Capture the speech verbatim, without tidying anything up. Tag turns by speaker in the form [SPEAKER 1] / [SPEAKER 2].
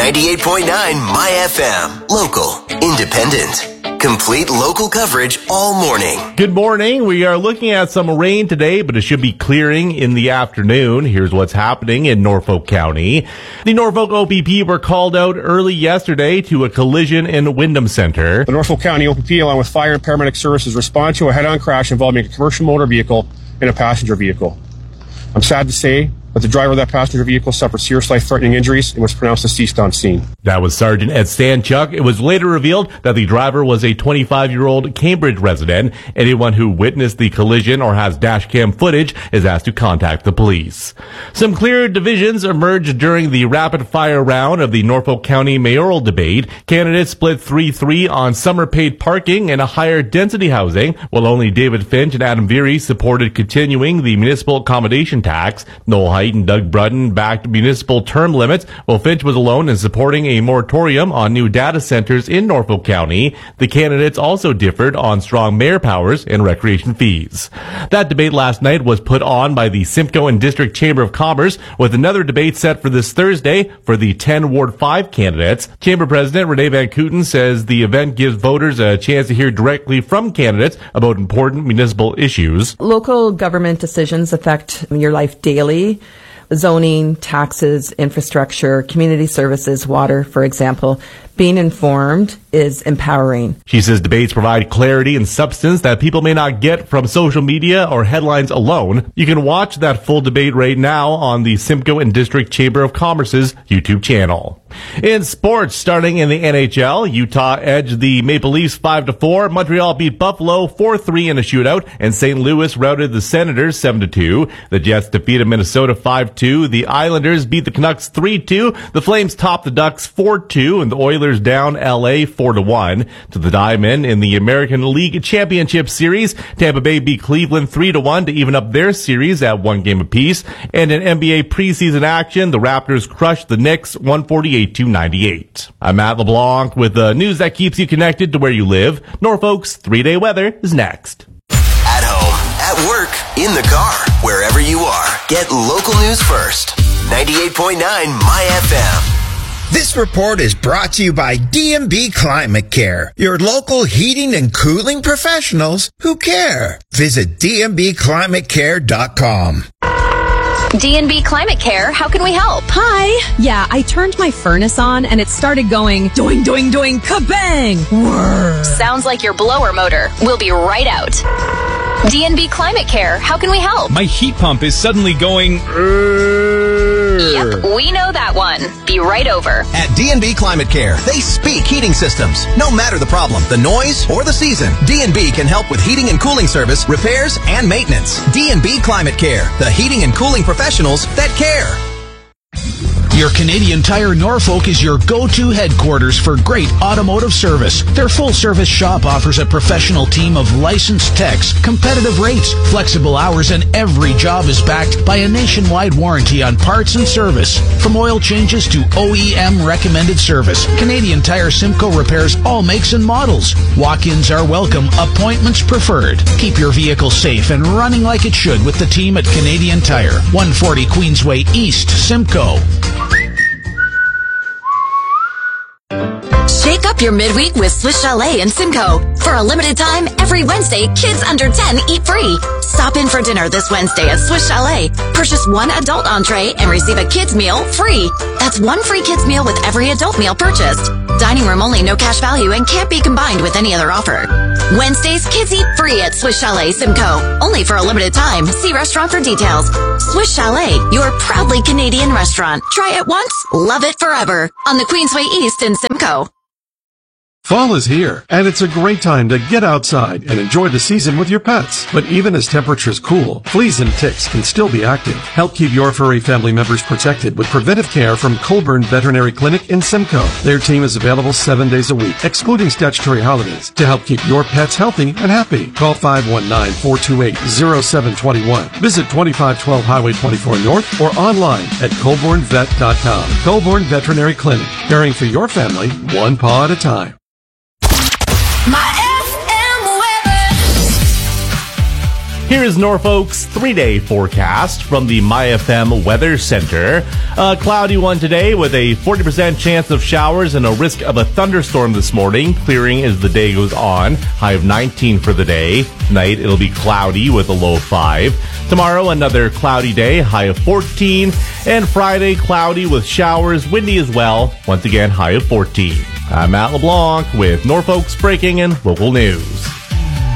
[SPEAKER 1] ninety-eight point nine My F M. Local, independent, complete local coverage all morning.
[SPEAKER 2] Good morning. We are looking at some rain today, but it should be clearing in the afternoon. Here's what's happening in Norfolk County. The Norfolk O P P were called out early yesterday to a collision in Wyndham Center.
[SPEAKER 3] The Norfolk County O P P, along with fire and paramedic services, respond to a head-on crash involving a commercial motor vehicle and a passenger vehicle. I'm sad to say that the driver of that passenger vehicle suffered serious life-threatening injuries and was pronounced deceased on scene.
[SPEAKER 2] That was Sergeant Ed Stanchuk. It was later revealed that the driver was a twenty-five-year-old Cambridge resident. Anyone who witnessed the collision or has dash cam footage is asked to contact the police. Some clear divisions emerged during the rapid-fire round of the Norfolk County mayoral debate. Candidates split three three on summer-paid parking and a higher density housing, while only David Finch and Adam Veary supported continuing the municipal accommodation tax. Noel Height and Doug Brudden backed municipal term limits, while Finch was alone in supporting a moratorium on new data centers in Norfolk County. The candidates also differed on strong mayor powers and recreation fees. That debate last night was put on by the Simcoe and District Chamber of Commerce, with another debate set for this Thursday for the ten Ward five candidates. Chamber President Renee Van Kooten says the event gives voters a chance to hear directly from candidates about important municipal issues.
[SPEAKER 4] Local government decisions affect your life daily. Zoning, taxes, infrastructure, community services, water, for example. Being informed is empowering.
[SPEAKER 2] She says debates provide clarity and substance that people may not get from social media or headlines alone. You can watch that full debate right now on the Simcoe and District Chamber of Commerce's YouTube channel. In sports, starting in the N H L, Utah edged the Maple Leafs five to four. Montreal beat Buffalo four three in a shootout, and Saint Louis routed the Senators seven to two. The Jets defeated Minnesota five two. The Islanders beat the Canucks three two. The Flames topped the Ducks four two, and the Oilers down L A four to one. To the Diamond in the American League Championship Series, Tampa Bay beat Cleveland three to one to even up their series at one game apiece. And in N B A preseason action, the Raptors crushed the Knicks one forty-eight to ninety-eight. I'm Matt LeBlanc with the news that keeps you connected to where you live. Norfolk's three-day weather is next.
[SPEAKER 1] At home, at work, in the car, wherever you are, get local news first. ninety-eight point nine My F M.
[SPEAKER 5] This report is brought to you by D and B Climate Care, your local heating and cooling professionals who care. Visit d n b climate care dot com.
[SPEAKER 6] D and B Climate Care, how can we help?
[SPEAKER 7] Hi. Yeah, I turned my furnace on and it started going doing, doing, doing, kabang. Whirr.
[SPEAKER 6] Sounds like your blower motor. We'll be right out. D and B Climate Care, how can we help?
[SPEAKER 8] My heat pump is suddenly going...
[SPEAKER 6] Yep, we know that one. Be right over.
[SPEAKER 9] At D and B Climate Care, they speak heating systems. No matter the problem, the noise, or the season, D and B can help with heating and cooling service, repairs, and maintenance. D and B Climate Care, the heating and cooling professionals that care.
[SPEAKER 10] Your Canadian Tire Norfolk is your go-to headquarters for great automotive service. Their full-service shop offers a professional team of licensed techs, competitive rates, flexible hours, and every job is backed by a nationwide warranty on parts and service. From oil changes to O E M recommended service, Canadian Tire Simcoe repairs all makes and models. Walk-ins are welcome, appointments preferred. Keep your vehicle safe and running like it should with the team at Canadian Tire, one forty Queensway East, Simcoe.
[SPEAKER 6] Shake up your midweek with Swiss Chalet and Simcoe. For a limited time, every Wednesday, kids under ten eat free. Stop in for dinner this Wednesday at Swiss Chalet. Purchase one adult entree and receive a kids meal free. That's one free kids meal with every adult meal purchased. Dining room only, no cash value, and can't be combined with any other offer. Wednesdays, kids eat free at Swiss Chalet Simcoe. Only for a limited time. See restaurant for details. Swiss Chalet, your proudly Canadian restaurant. Try it once, love it forever. On the Queensway East in Simcoe.
[SPEAKER 11] Fall is here, and it's a great time to get outside and enjoy the season with your pets. But even as temperatures cool, fleas and ticks can still be active. Help keep your furry family members protected with preventive care from Colburn Veterinary Clinic in Simcoe. Their team is available seven days a week, excluding statutory holidays, to help keep your pets healthy and happy. Call five one nine, four two eight, zero seven two one. Visit twenty-five twelve Highway twenty-four North or online at colburn vet dot com. Colburn Veterinary Clinic, caring for your family one paw at a time.
[SPEAKER 12] My F M weather.
[SPEAKER 2] Here is Norfolk's three-day forecast from the MyFM Weather Center. A cloudy one today with a forty percent chance of showers and a risk of a thunderstorm this morning. Clearing as the day goes on. High of nineteen for the day. Tonight it'll be cloudy with a low of five. Tomorrow another cloudy day, high of fourteen. And Friday cloudy with showers, windy as well. Once again, high of fourteen. I'm Matt LeBlanc with Norfolk's Breaking and Local News.